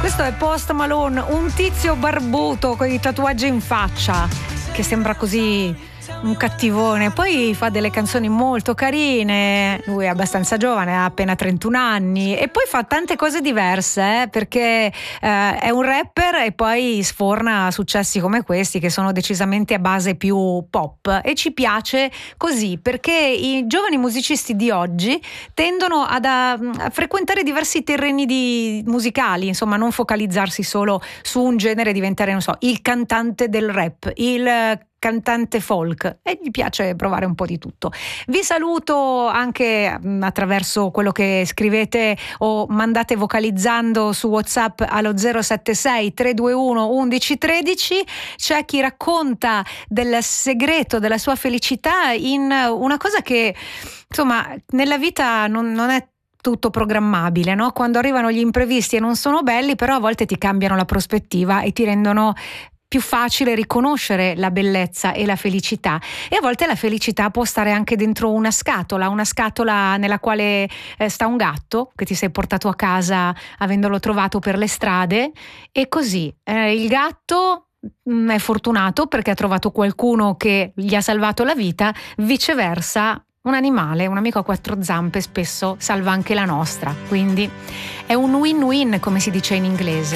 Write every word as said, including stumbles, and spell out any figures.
Questo è Post Malone, un tizio barbuto con i tatuaggi in faccia che sembra così un cattivone, poi fa delle canzoni molto carine. Lui è abbastanza giovane, ha appena trentuno anni, e poi fa tante cose diverse, eh, perché eh, è un rapper e poi sforna successi come questi che sono decisamente a base più pop, e ci piace così perché i giovani musicisti di oggi tendono ad, a, a frequentare diversi terreni di, musicali, insomma non focalizzarsi solo su un genere, diventare, non so, il cantante del rap, il cantante folk, e gli piace provare un po' di tutto. Vi saluto anche attraverso quello che scrivete o mandate vocalizzando su WhatsApp allo zero sette sei tre due uno uno uno uno tre zero. C'è chi racconta del segreto della sua felicità in una cosa che, insomma, nella vita non, non è tutto programmabile, no? Quando arrivano gli imprevisti e non sono belli, però a volte ti cambiano la prospettiva e ti rendono più facile riconoscere la bellezza e la felicità. E a volte la felicità può stare anche dentro una scatola, una scatola nella quale eh, sta un gatto che ti sei portato a casa avendolo trovato per le strade, e così eh, il gatto mh, è fortunato perché ha trovato qualcuno che gli ha salvato la vita, viceversa un animale, un amico a quattro zampe spesso salva anche la nostra, quindi è un win-win, come si dice in inglese.